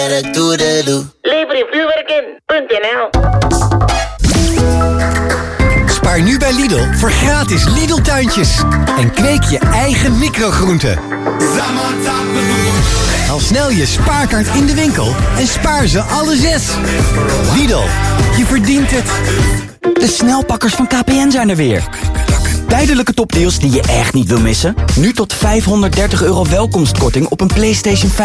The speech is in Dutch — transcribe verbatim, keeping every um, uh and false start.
Lever vuurwerk in punt n l. Spaar nu bij Lidl voor gratis Lidl-tuintjes. En kweek je eigen microgroenten. Haal snel je spaarkaart in de winkel en spaar ze alle zes. Lidl, je verdient het. De snelpakkers van K P N zijn er weer. Tijdelijke topdeals die je echt niet wil missen. Nu tot vijfhonderddertig euro welkomstkorting op een PlayStation vijf.